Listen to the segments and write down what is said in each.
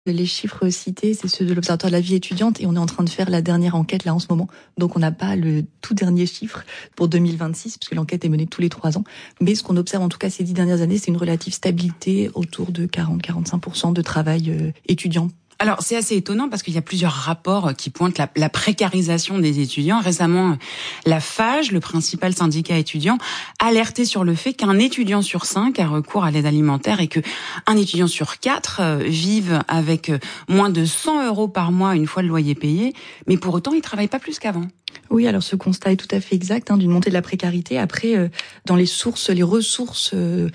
Les chiffres cités, c'est ceux de l'Observatoire de la vie étudiante et on est en train de faire la dernière enquête là en ce moment. Donc on n'a pas le tout dernier chiffre pour 2026 puisque l'enquête est menée tous les 3 ans. Mais ce qu'on observe en tout cas ces 10 dernières années, c'est une relative stabilité autour de 40-45% de travail étudiant. Alors, c'est assez étonnant parce qu'il y a plusieurs rapports qui pointent la précarisation des étudiants. Récemment, la FAGE, le principal syndicat étudiant, alertait sur le fait qu'un étudiant sur 5 a recours à l'aide alimentaire et qu'un étudiant sur 4 vive avec moins de 100 € par mois une fois le loyer payé. Mais pour autant, ils ne travaillent pas plus qu'avant. Oui, alors ce constat est tout à fait exact d'une montée de la précarité. Après, dans les ressources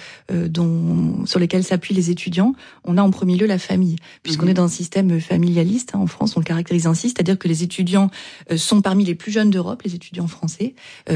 sur lesquelles s'appuient les étudiants, on a en premier lieu la famille, puisqu'on est dans un système familialiste. En France, on le caractérise ainsi, c'est-à-dire que les étudiants sont parmi les plus jeunes d'Europe, les étudiants français,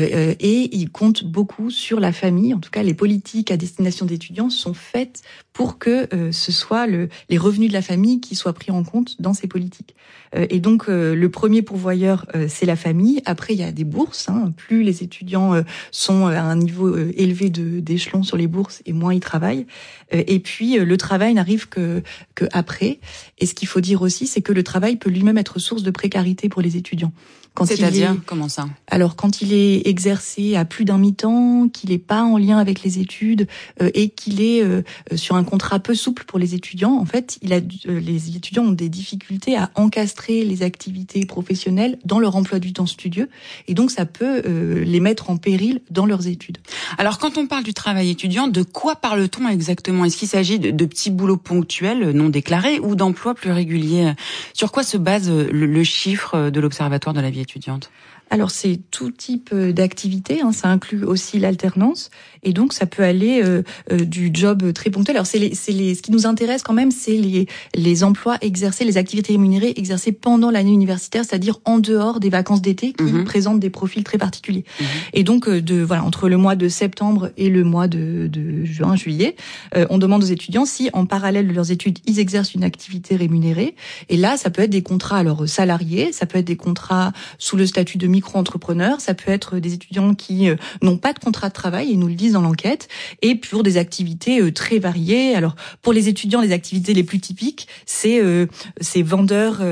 et ils comptent beaucoup sur la famille. En tout cas, les politiques à destination des étudiants sont faites pour que ce soit les revenus de la famille qui soient pris en compte dans ces politiques. Et donc, le premier pourvoyeur, c'est la famille. Après, il y a des bourses. Plus les étudiants sont à un niveau élevé d'échelon sur les bourses, et moins ils travaillent. Et puis, le travail n'arrive que après. Et ce qu'il faut dire aussi, c'est que le travail peut lui-même être source de précarité pour les étudiants. C'est-à-dire, comment ça ? Alors, quand il est exercé à plus d'un mi-temps, qu'il n'est pas en lien avec les études et qu'il est sur un contrat peu souple pour les étudiants, en fait, les étudiants ont des difficultés à encastrer les activités professionnelles dans leur emploi du temps studieux, et donc ça peut les mettre en péril dans leurs études. Alors, quand on parle du travail étudiant, de quoi parle-t-on exactement ? Est-ce qu'il s'agit de petits boulots ponctuels non déclarés ou d'emplois plus réguliers ? Sur quoi se base le chiffre de l'Observatoire de la vie étudiante ? Alors c'est tout type d'activité, ça inclut aussi l'alternance, et donc ça peut aller du job très ponctuel. Alors ce qui nous intéresse quand même, c'est les emplois exercés, les activités rémunérées exercées pendant l'année universitaire, c'est-à-dire en dehors des vacances d'été qui présentent des profils très particuliers. Et donc entre le mois de septembre et le mois de juin, juillet, on demande aux étudiants si en parallèle de leurs études, ils exercent une activité rémunérée. Et là, ça peut être des contrats alors salariés, ça peut être des contrats sous le statut de micro-entrepreneurs, ça peut être des étudiants qui n'ont pas de contrat de travail, ils nous le disent dans l'enquête, et pour des activités très variées. Alors pour les étudiants, les activités les plus typiques, c'est vendeurs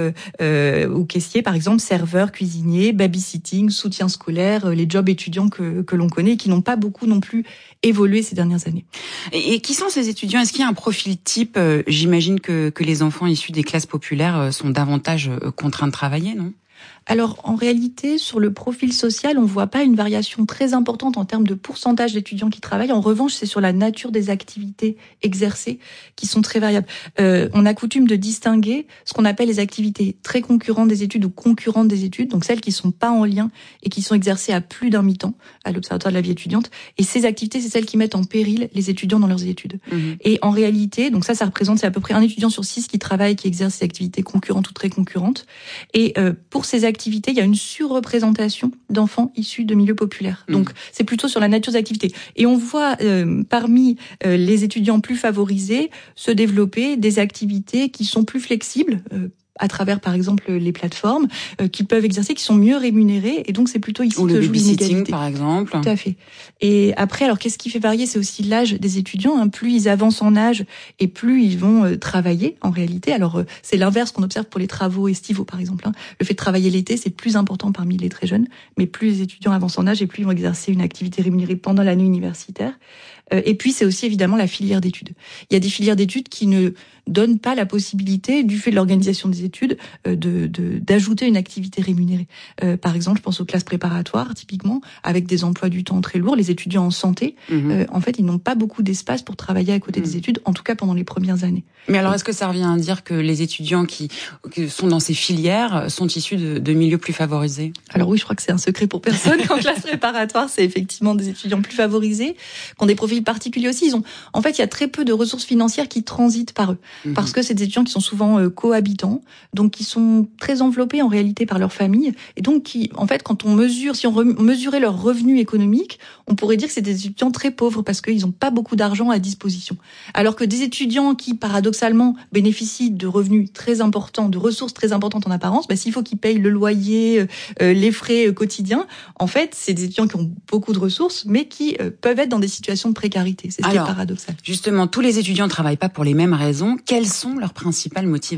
ou caissiers par exemple, serveurs, cuisiniers, babysitting, soutien scolaire, les jobs étudiants que l'on connaît et qui n'ont pas beaucoup non plus évolué ces dernières années. Et qui sont ces étudiants ? Est-ce qu'il y a un profil type ? J'imagine que les enfants issus des classes populaires sont davantage contraints de travailler, non ? Alors, en réalité, sur le profil social, on voit pas une variation très importante en termes de pourcentage d'étudiants qui travaillent. En revanche, c'est sur la nature des activités exercées qui sont très variables. On a coutume de distinguer ce qu'on appelle les activités très concurrentes des études ou concurrentes des études, donc celles qui sont pas en lien et qui sont exercées à plus d'un mi-temps à l'Observatoire de la vie étudiante. Et ces activités, c'est celles qui mettent en péril les étudiants dans leurs études. Et en réalité, donc ça représente, c'est à peu près un étudiant sur 6 qui travaille, qui exerce ces activités concurrentes ou très concurrentes. Et pour ces activités, il y a une surreprésentation d'enfants issus de milieux populaires. Donc, c'est plutôt sur la nature des activités. Et on voit parmi les étudiants plus favorisés se développer des activités qui sont plus flexibles, à travers, par exemple, les plateformes qui peuvent exercer, qui sont mieux rémunérées. Et donc, c'est plutôt ici que joue l'inégalité. Par exemple. Tout à fait. Et après, alors, qu'est-ce qui fait varier ? C'est aussi l'âge des étudiants. Plus ils avancent en âge et plus ils vont travailler, en réalité. Alors, c'est l'inverse qu'on observe pour les travaux estivaux, par exemple. Le fait de travailler l'été, c'est plus important parmi les très jeunes. Mais plus les étudiants avancent en âge et plus ils vont exercer une activité rémunérée pendant l'année universitaire. Et puis, c'est aussi évidemment la filière d'études. Il y a des filières d'études qui ne donnent pas la possibilité, du fait de l'organisation des études, d'ajouter une activité rémunérée. Par exemple, je pense aux classes préparatoires, typiquement, avec des emplois du temps très lourds. Les étudiants en santé, en fait, ils n'ont pas beaucoup d'espace pour travailler à côté des études, en tout cas pendant les premières années. Mais alors, est-ce que ça revient à dire que les étudiants qui sont dans ces filières sont issus de milieux plus favorisés ? Alors oui, je crois que c'est un secret pour personne. En classe préparatoire, c'est effectivement des étudiants plus favorisés, qui ont des profils particuliers aussi. En fait, il y a très peu de ressources financières qui transitent par eux. Parce que c'est des étudiants qui sont souvent cohabitants, donc qui sont très enveloppés en réalité par leur famille, et donc qui, en fait, quand on mesure, si on mesurait leurs revenus économiques, on pourrait dire que c'est des étudiants très pauvres parce qu'ils n'ont pas beaucoup d'argent à disposition. Alors que des étudiants qui, paradoxalement, bénéficient de revenus très importants, de ressources très importantes en apparence, s'il faut qu'ils payent le loyer, les frais quotidiens, en fait, c'est des étudiants qui ont beaucoup de ressources, mais qui peuvent être dans des situations de précarité. C'est ce qui est paradoxal. Justement, tous les étudiants ne travaillent pas pour les mêmes raisons. quelles sont leurs principales motivations ?